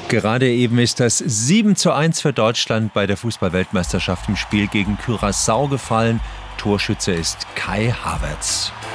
Gerade eben ist das 7:1 für Deutschland bei der Fußball-Weltmeisterschaft im Spiel gegen Curaçao gefallen. Torschütze ist Kai Havertz.